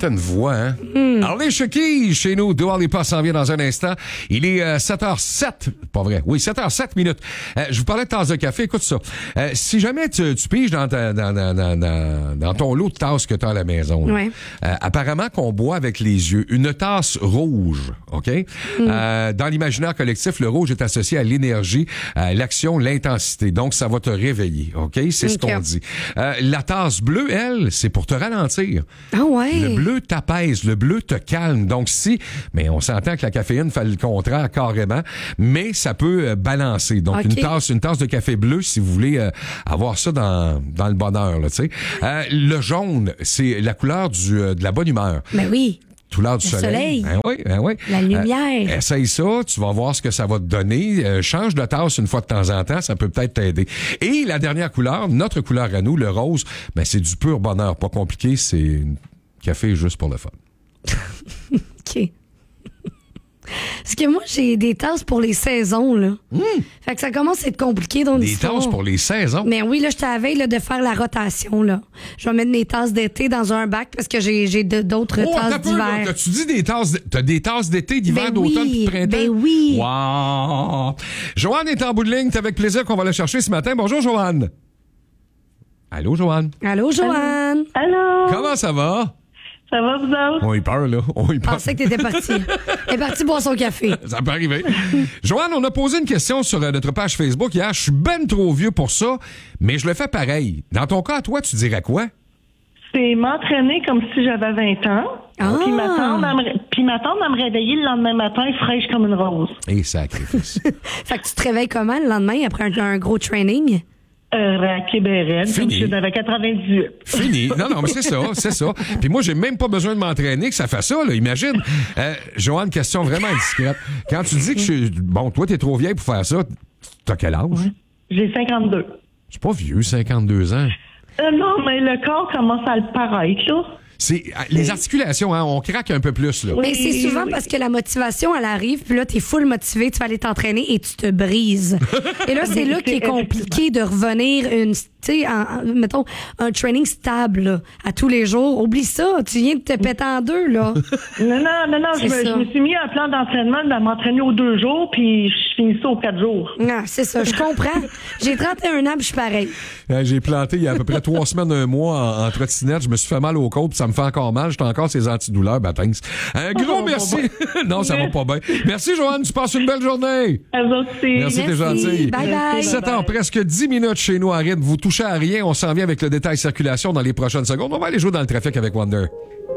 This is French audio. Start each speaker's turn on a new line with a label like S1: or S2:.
S1: T'as une voix, hein? Alicia Keys, chez nous. Dua Lipa s'en vient dans un instant. Il est 7h07. Pas vrai. Oui, 7h07 minutes. Je vous parlais de tasse de café. Écoute ça. Si jamais tu piges dans ton lot de tasses que tu as à la maison, là, apparemment qu'on boit avec les yeux une tasse rouge, OK? Dans l'imaginaire collectif, le rouge est associé à l'énergie, à l'action, l'intensité. Donc, ça va te réveiller, OK? C'est ce qu'on dit. La tasse bleue, elle, c'est pour te ralentir.
S2: Ah ouais?
S1: Le bleu t'apaise, le bleu te calme. Donc mais on s'entend que la caféine fait le contraire carrément, mais ça peut balancer. Donc une tasse de café bleu si vous voulez avoir ça dans le bonheur, là, tu sais. Le jaune, c'est la couleur de la bonne humeur.
S2: Ben oui.
S1: Couleur du soleil. Ben oui.
S2: La lumière.
S1: Essaye ça, tu vas voir ce que ça va te donner. Change de tasse une fois de temps en temps, ça peut peut-être t'aider. Et la dernière couleur, notre couleur à nous, le rose, ben c'est du pur bonheur, pas compliqué, c'est café juste pour le fun.
S2: OK. Parce que moi, j'ai des tasses pour les saisons, là. Fait que ça commence à être compliqué dans l'histoire.
S1: Des tasses pour les saisons?
S2: Mais oui, là, j'étais à la veille là, de faire la rotation, là. Je vais mettre mes tasses d'été dans un bac parce que j'ai d'autres tasses d'hiver.
S1: T'as-tu dit des tasses... T'as des tasses d'été, d'hiver, d'automne et de printemps?
S2: Ben oui.
S1: Wow! Joanne est en bout de ligne. C'est avec plaisir qu'on va la chercher ce matin. Bonjour, Joanne. Allô, Joanne?
S2: Allô, Joanne?
S3: Allô?
S1: Comment ça va?
S3: Ça va, vous autres?
S1: On y peur, là.
S2: Je pensais que t'étais partie. Elle est partie boire son café.
S1: Ça peut arriver. Joanne, on a posé une question sur notre page Facebook hier. Je suis ben trop vieux pour ça, mais je le fais pareil. Dans ton cas, toi, tu dirais quoi?
S3: C'est m'entraîner comme si j'avais 20 ans. Puis m'attendre à me réveiller le lendemain matin fraîche comme une rose.
S1: Et sacrifice.
S2: Fait que tu te réveilles comment le lendemain après un gros training?
S3: Raquet comme si j'avais 98.
S1: Fini. Non, mais c'est ça. Puis moi, j'ai même pas besoin de m'entraîner que ça fait ça, là. Imagine. Joanne, question vraiment indiscrète. Quand tu dis que toi, t'es trop vieille pour faire ça, t'as quel âge?
S3: J'ai 52.
S1: C'est pas vieux, 52 ans.
S3: Non, mais le corps commence à le paraître, là.
S1: C'est les articulations, hein, on craque un peu plus, là.
S2: Mais c'est souvent parce que la motivation, elle arrive, puis là, t'es full motivé, tu vas aller t'entraîner et tu te brises. Et là, c'est là qu'il est compliqué de revenir mettons, un training stable, là, à tous les jours. Oublie ça, tu viens de te péter en deux, là.
S3: Non, je me suis mis un plan d'entraînement de m'entraîner aux 2 jours, puis je finis ça aux 4 jours.
S2: Non, c'est ça, je comprends. J'ai 31 ans, puis je suis pareil.
S1: J'ai planté il y a à peu près 3 semaines, 1 mois en trottinette. Je me suis fait mal aux côtes, puis ça me fait encore mal. J'ai encore ces antidouleurs, thanks. Un gros merci. Non, ça va pas bien. Merci, Joanne. Tu passes une belle journée.
S3: À vous aussi.
S1: Merci, t'es gentil.
S2: Bye bye.
S1: 7h, presque 10 minutes chez nous, Arrête. Vous touchez à rien. On s'en vient avec le détail circulation dans les prochaines secondes. On va aller jouer dans le trafic avec Wonder.